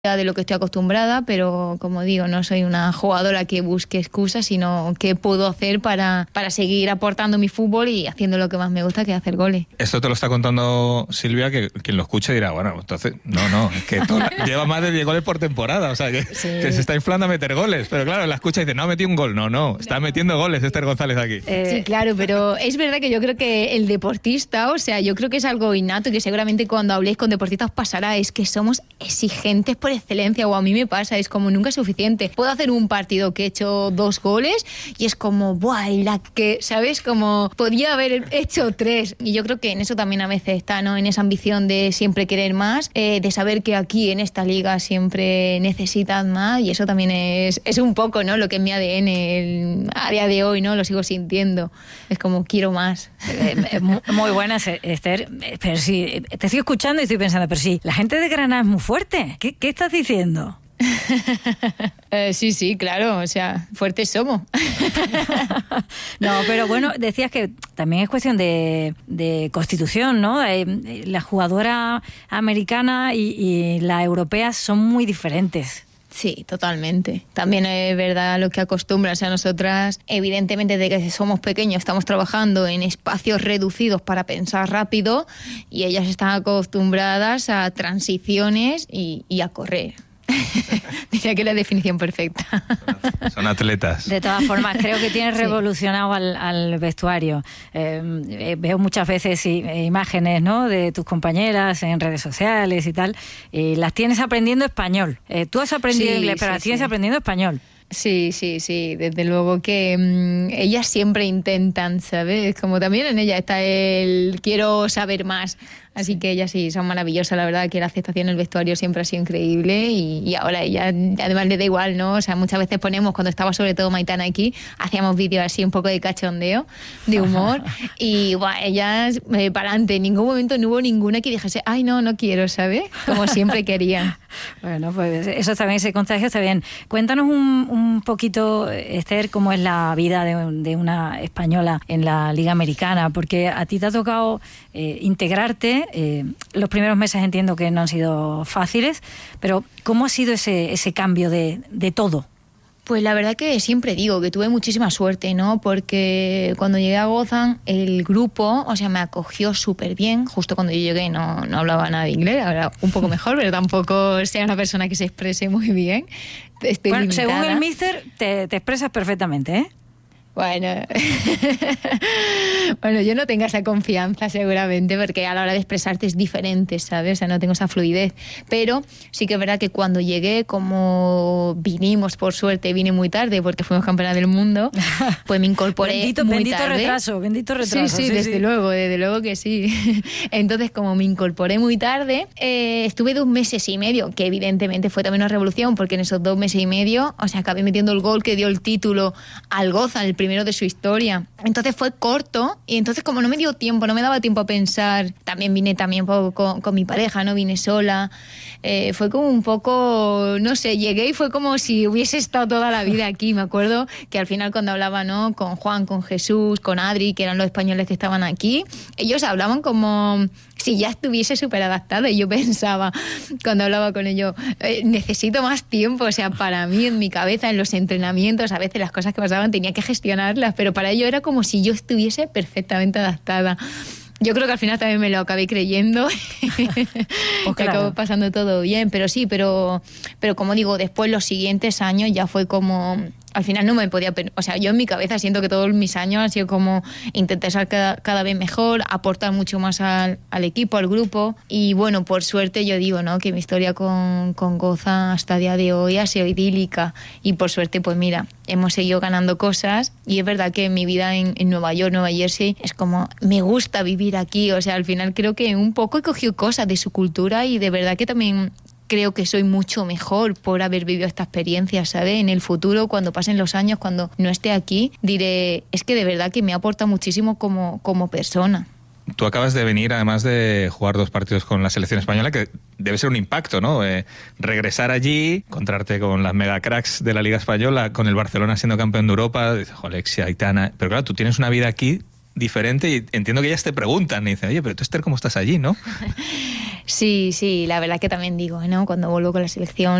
de lo que estoy acostumbrada, pero como digo, no soy una jugadora que busque excusas, sino que puedo hacer para seguir aportando mi fútbol y haciendo lo que más me gusta, que es hacer goles. Esto te lo está contando Silvia, que quien lo escuche dirá, bueno, entonces, no, es que lleva más de 10 goles por temporada, o sea, que se está inflando a meter goles, pero claro, la escucha y dice, no, metí un gol, no, está metiendo goles Esther González aquí. Sí, claro, pero es verdad que yo creo que el deportista, o sea, yo creo que es algo innato y que seguramente cuando habléis con deportistas pasará, es que somos exigentes por excelencia, o a mí me pasa, es como nunca es suficiente. Puedo hacer un partido que he hecho 2 goles y es como, ¡buah! La que, ¿sabes? Como podía haber hecho 3. Y yo creo que en eso también a veces está, ¿no? En esa ambición de siempre querer más, de saber que aquí en esta liga siempre necesitan más, y eso también es un poco, ¿no? Lo que es mi ADN a día de hoy, ¿no? Lo sigo sintiendo. Es como, quiero más. Muy buenas, Esther. Pero sí, te estoy escuchando y estoy pensando, pero sí, la gente de Granada es muy fuerte. ¿Qué estás diciendo? Sí, claro, o sea, fuertes somos. No, pero bueno, decías que también es cuestión de constitución, ¿no? La jugadora americana y la europea son muy diferentes. Sí, totalmente. También es verdad lo que acostumbran. O sea, nosotras, evidentemente, desde que somos pequeños estamos trabajando en espacios reducidos para pensar rápido, y ellas están acostumbradas a transiciones y a correr. Diría que es la definición perfecta. Son atletas. De todas formas, creo que tienes revolucionado al vestuario. Veo muchas veces imágenes, ¿no?, de tus compañeras en redes sociales y tal. Las tienes aprendiendo español. Tú has aprendido inglés, pero las tienes aprendiendo español. Sí, desde luego que ellas siempre intentan, ¿sabes? Como también en ella está el quiero saber más. Así que ellas sí son maravillosas, la verdad que la aceptación en el vestuario siempre ha sido increíble, y ahora ella además le da igual, ¿no? O sea, muchas veces ponemos, cuando estaba sobre todo Maitana aquí, hacíamos vídeos así un poco de cachondeo, de humor, y ellas para adelante, en ningún momento no hubo ninguna que dijese, ay no quiero, ¿sabes? Como siempre querían. Bueno, pues eso también, ese contagio está bien. Cuéntanos un poquito, Esther, cómo es la vida de una española en la Liga Americana, porque a ti te ha tocado integrarte. Los primeros meses entiendo que no han sido fáciles, pero ¿cómo ha sido ese cambio de todo? Pues la verdad que siempre digo que tuve muchísima suerte, ¿no? Porque cuando llegué a Gotham, el grupo, o sea, me acogió súper bien. Justo cuando yo llegué no hablaba nada de inglés, ahora un poco mejor, pero tampoco sea una persona que se exprese muy bien. Estoy limitada. Según el míster, te expresas perfectamente, ¿eh? Bueno, yo no tengo esa confianza seguramente, porque a la hora de expresarte es diferente, ¿sabes? O sea, no tengo esa fluidez. Pero sí que es verdad que cuando llegué, como por suerte, vine muy tarde porque fuimos campeonas del mundo, pues me incorporé muy tarde. Bendito retraso. Sí, desde luego que sí. Entonces, como me incorporé muy tarde, estuve 2 meses y medio, que evidentemente fue también una revolución, porque en esos 2 meses y medio, o sea, acabé metiendo el gol que dio el título al Gotham, el primero de su historia. Entonces fue corto, y entonces como no me daba tiempo a pensar, también vine con mi pareja, no vine sola, fue como un poco, no sé, llegué y fue como si hubiese estado toda la vida aquí. Me acuerdo que al final cuando hablaba, ¿no?, con Juan, con Jesús, con Adri, que eran los españoles que estaban aquí, ellos hablaban como si ya estuviese súper adaptada, y yo pensaba, cuando hablaba con ellos, necesito más tiempo, o sea, para mí, en mi cabeza, en los entrenamientos, a veces las cosas que pasaban tenía que gestionarlas, pero para ellos era como si yo estuviese perfectamente adaptada. Yo creo que al final también me lo acabé creyendo. Pues claro. Acabó pasando todo bien, pero como digo, después los siguientes años ya fue como... Al final no me podía... O sea, yo en mi cabeza siento que todos mis años han sido como intentar ser cada vez mejor, aportar mucho más al equipo, al grupo. Y bueno, por suerte yo digo, ¿no?, que mi historia con Gotham hasta el día de hoy ha sido idílica. Y por suerte, pues mira, hemos seguido ganando cosas. Y es verdad que mi vida en Nueva York, Nueva Jersey, es como... Me gusta vivir aquí. O sea, al final creo que un poco he cogido cosas de su cultura, y de verdad que también... Creo que soy mucho mejor por haber vivido esta experiencia, ¿sabes? En el futuro, cuando pasen los años, cuando no esté aquí, diré, es que de verdad que me aporta muchísimo como persona. Tú acabas de venir, además de jugar 2 partidos con la selección española, que debe ser un impacto, ¿no? Regresar allí, encontrarte con las mega cracks de la Liga Española, con el Barcelona siendo campeón de Europa, dices, Alexia, Aitana... Pero claro, tú tienes una vida aquí diferente y entiendo que ellas te preguntan y dicen, oye, pero tú, Esther, ¿cómo estás allí, no? Sí, la verdad que también digo, ¿no? Cuando vuelvo con la selección